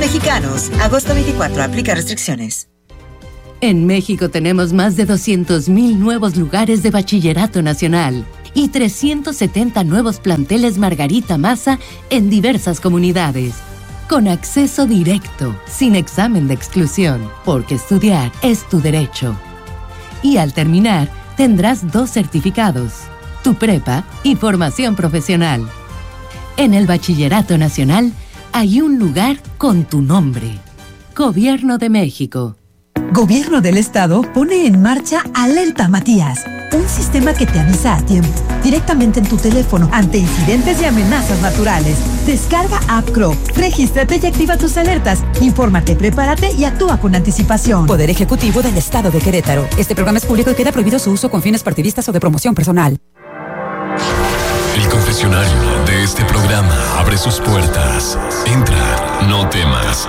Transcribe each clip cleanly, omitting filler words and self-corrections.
mexicanos. Agosto 24, aplica restricciones. En México tenemos más de 200,000 nuevos lugares de bachillerato nacional y 370 nuevos planteles Margarita Maza en diversas comunidades. Con acceso directo, sin examen de exclusión, porque estudiar es tu derecho. Y al terminar, tendrás 2 certificados, tu prepa y formación profesional. En el Bachillerato Nacional hay un lugar con tu nombre. Gobierno de México. Gobierno del Estado pone en marcha Alerta Matías, un sistema que te avisa a tiempo, directamente en tu teléfono, ante incidentes y amenazas naturales. Descarga App Crow, regístrate y activa tus alertas. Infórmate, prepárate y actúa con anticipación. Poder Ejecutivo del Estado de Querétaro. Este programa es público y queda prohibido su uso con fines partidistas o de promoción personal. El confesionario de este programa abre sus puertas. Entra, no temas.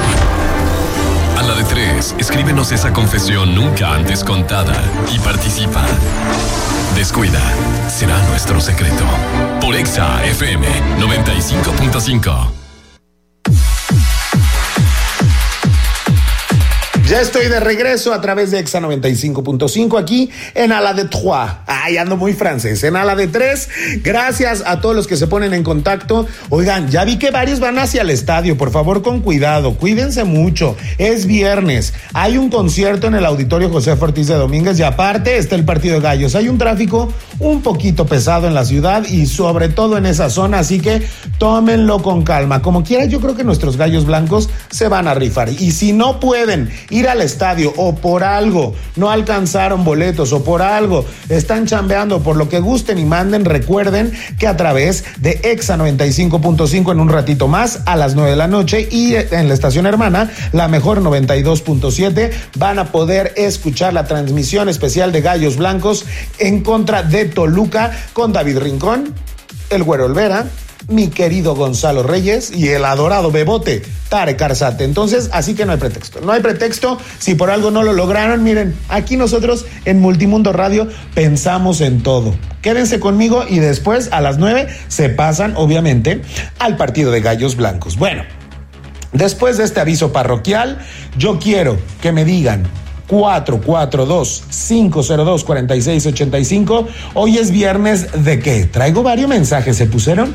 A la de 3, escríbenos esa confesión nunca antes contada y participa. Descuida, será nuestro secreto. Por Exa FM 95.5. Ya estoy de regreso a través de Exa 95.5 aquí en A la de 3. Ay, ando muy francés. En A la de 3, gracias a todos los que se ponen en contacto. Oigan, ya vi que varios van hacia el estadio. Por favor, con cuidado. Cuídense mucho. Es viernes. Hay un concierto en el Auditorio José Ortiz de Domínguez y aparte está el partido de gallos. Hay un tráfico un poquito pesado en la ciudad y sobre todo en esa zona, así que tómenlo con calma. Como quiera, yo creo que nuestros gallos blancos se van a rifar. Y si no pueden ir al estadio o por algo no alcanzaron boletos o por algo están chambeando, por lo que gusten y manden, recuerden que a través de Exa 95.5 en un ratito más a las 9 de la noche y en la estación hermana, la mejor 92.7, van a poder escuchar la transmisión especial de Gallos Blancos en contra de Toluca con David Rincón, el Güero Olvera, mi querido Gonzalo Reyes y el adorado Bebote Tarek Arzate. Entonces, así que no hay pretexto. No hay pretexto si por algo no lo lograron. Miren, aquí nosotros en Multimundo Radio pensamos en todo. Quédense conmigo y después a las 9 se pasan, obviamente, al partido de Gallos Blancos. Bueno, después de este aviso parroquial, yo quiero que me digan 442-502-4685. Hoy es viernes de qué. Traigo varios mensajes. ¿Se pusieron?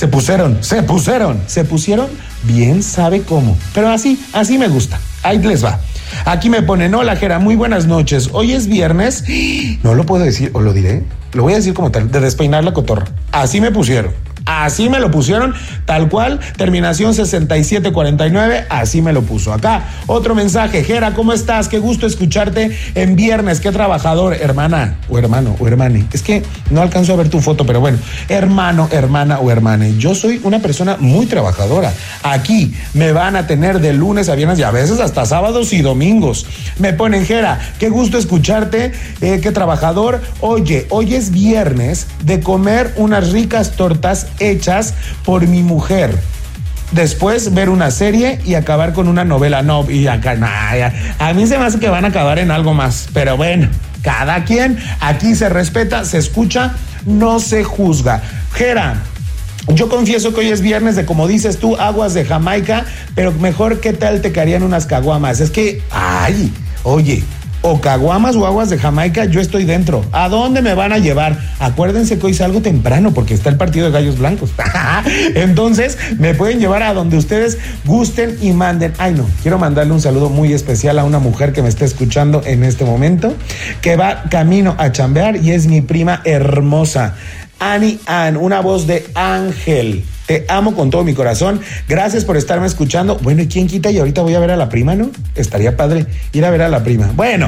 Bien sabe cómo. Pero así me gusta. Ahí les va. Aquí me ponen, hola Jera, muy buenas noches. Hoy es viernes. No lo puedo decir, o lo diré. Lo voy a decir como tal, de despeinar la cotorra. Así me pusieron. Así me lo pusieron, tal cual, terminación 6749, así me lo puso. Acá, otro mensaje, Jera, ¿cómo estás? Qué gusto escucharte en viernes, qué trabajador, hermana, o hermano, o hermane. Es que no alcanzo a ver tu foto, pero bueno, hermano, hermana o hermane. Yo soy una persona muy trabajadora. Aquí me van a tener de lunes a viernes y a veces hasta sábados y domingos. Me ponen, Jera, qué gusto escucharte, qué trabajador. Oye, hoy es viernes de comer unas ricas tortas hechas por mi mujer. Después ver una serie y acabar con una novela. No, y acá, a mí se me hace que van a acabar en algo más. Pero bueno, cada quien, aquí se respeta, se escucha, no se juzga. Jera, yo confieso que hoy es viernes de, como dices tú, aguas de Jamaica, pero mejor, ¿qué tal te caerían unas caguamas? Es que, oye, o caguamas o aguas de Jamaica, yo estoy dentro. ¿A dónde me van a llevar? Acuérdense que hoy salgo temprano porque está el partido de Gallos Blancos. Entonces, me pueden llevar a donde ustedes gusten y manden. Ay, no, quiero mandarle un saludo muy especial a una mujer que me está escuchando en este momento, que va camino a chambear y es mi prima hermosa, Annie Ann, una voz de ángel. Te amo con todo mi corazón. Gracias por estarme escuchando. Bueno, ¿y quién quita? Y ahorita voy a ver a la prima, ¿no? Estaría padre ir a ver a la prima. Bueno,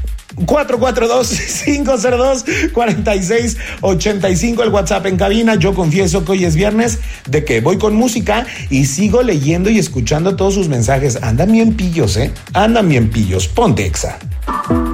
442-502-4685 el WhatsApp en cabina. Yo confieso que hoy es viernes de que voy con música y sigo leyendo y escuchando todos sus mensajes. Andan bien pillos, Andan bien pillos. Ponte Exa.